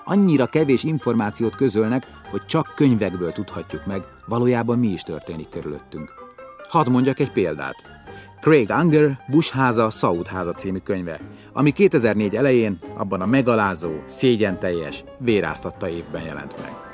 Annyira kevés információt közölnek, hogy csak könyvekből tudhatjuk meg, valójában mi is történik körülöttünk. Hadd mondjak egy példát. Craig Unger Bush háza, Saud háza című könyve, ami 2004 elején abban a megalázó, szégyenteljes, véráztatta évben jelent meg.